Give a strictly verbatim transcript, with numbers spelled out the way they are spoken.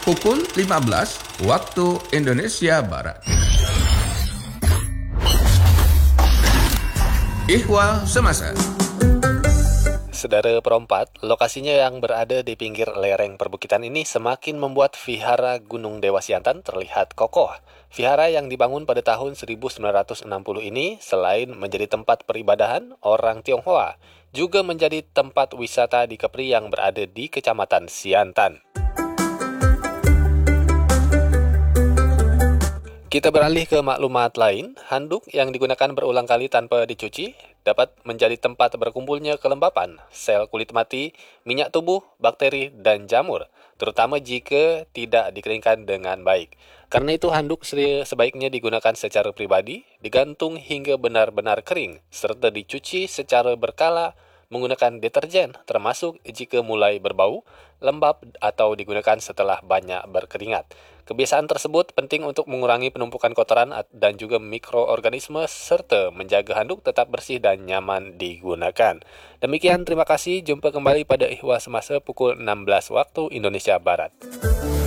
pukul lima belas waktu Indonesia Barat. Ihwal Semasa. Saudara perempat, lokasinya yang berada di pinggir lereng perbukitan ini semakin membuat Vihara Gunung Dewa Siantan terlihat kokoh. Vihara yang dibangun pada tahun seribu sembilan ratus enam puluh ini selain menjadi tempat peribadahan orang Tionghoa, juga menjadi tempat wisata di Kepri yang berada di Kecamatan Siantan. Kita beralih ke maklumat lain. Handuk yang digunakan berulang kali tanpa dicuci dapat menjadi tempat berkumpulnya kelembapan, sel kulit mati, minyak tubuh, bakteri, dan jamur, terutama jika tidak dikeringkan dengan baik. Karena itu handuk sebaiknya digunakan secara pribadi, digantung hingga benar-benar kering, serta dicuci secara berkala menggunakan deterjen, termasuk jika mulai berbau, lembab, atau digunakan setelah banyak berkeringat. Kebiasaan tersebut penting untuk mengurangi penumpukan kotoran dan juga mikroorganisme serta menjaga handuk tetap bersih dan nyaman digunakan. Demikian, terima kasih. Jumpa kembali pada Ihwal Semasa pukul enam belas waktu Indonesia Barat.